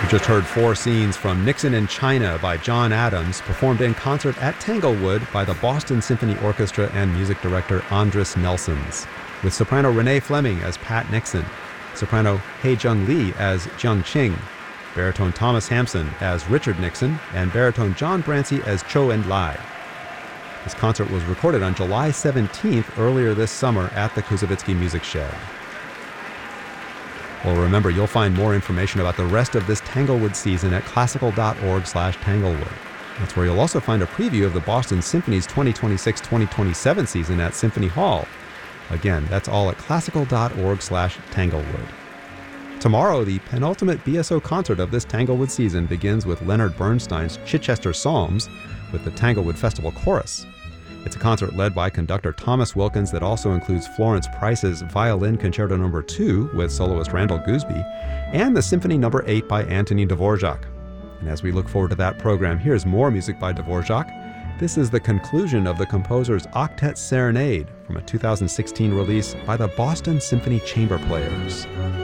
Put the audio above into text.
We just heard four scenes from Nixon in China by John Adams, performed in concert at Tanglewood by the Boston Symphony Orchestra and music director Andris Nelsons, with soprano Renee Fleming as Pat Nixon, soprano Hei Jung Lee as Jung Ching, baritone Thomas Hampson as Richard Nixon, and baritone John Brancy as Cho En Lai. This concert was recorded on July 17th earlier this summer at the Kuzovitsky Music Shed. Well, remember, you'll find more information about the rest of this Tanglewood season at classical.org/Tanglewood. That's where you'll also find a preview of the Boston Symphony's 2026-2027 season at Symphony Hall. Again, that's all at classical.org/Tanglewood. Tomorrow, the penultimate BSO concert of this Tanglewood season begins with Leonard Bernstein's Chichester Psalms with the Tanglewood Festival Chorus. It's a concert led by conductor Thomas Wilkins that also includes Florence Price's Violin Concerto No. 2 with soloist Randall Gooseby and the Symphony No. 8 by Anthony Dvorak. And as we look forward to that program, here's more music by Dvorak. This is the conclusion of the composer's Octet Serenade from a 2016 release by the Boston Symphony Chamber Players.